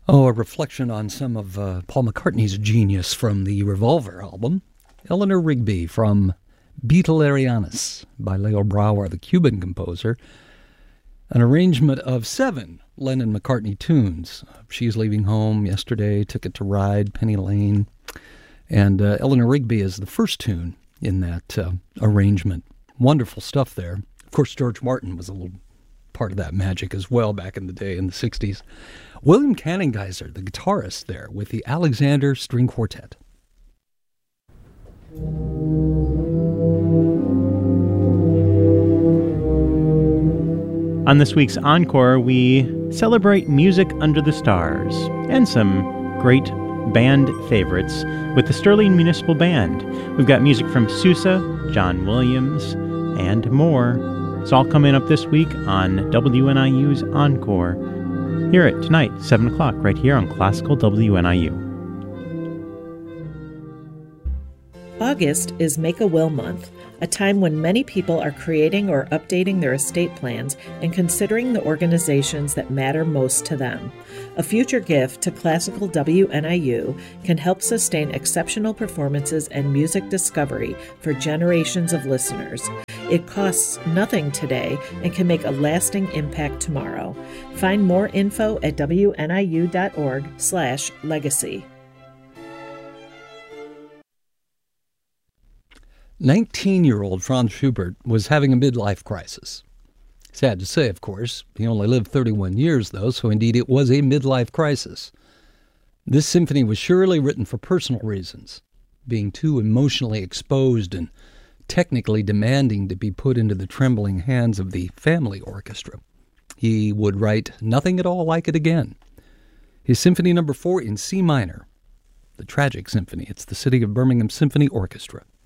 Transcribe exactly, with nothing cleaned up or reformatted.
Oh, a reflection on some of uh, Paul McCartney's genius from the Revolver album. Eleanor Rigby from Beatlerianus by Leo Brouwer, the Cuban composer. An arrangement of seven Lennon-McCartney tunes. She's Leaving Home, Yesterday, Ticket to Ride, Penny Lane. And uh, Eleanor Rigby is the first tune in that uh, arrangement. Wonderful stuff there. Of course, George Martin was a little part of that magic as well back in the day in the sixties. William Cannengeiser, the guitarist there, with the Alexander String Quartet. On this week's Encore, we celebrate music under the stars and some great band favorites with the Sterling Municipal Band. We've got music from Sousa, John Williams, and more. It's all coming up this week on W N I U's Encore. Hear it tonight, seven o'clock, right here on Classical W N I U. August is Make a Will Month, a time when many people are creating or updating their estate plans and considering the organizations that matter most to them. A future gift to Classical W N I U can help sustain exceptional performances and music discovery for generations of listeners. It costs nothing today and can make a lasting impact tomorrow. Find more info at W N I U dot org slash legacy. nineteen-year-old Franz Schubert was having a midlife crisis. Sad to say, of course. He only lived thirty-one years, though, so indeed it was a midlife crisis. This symphony was surely written for personal reasons, being too emotionally exposed and technically demanding to be put into the trembling hands of the family orchestra. He would write nothing at all like it again. His Symphony Number Four in C minor, the Tragic Symphony. It's the City of Birmingham Symphony Orchestra.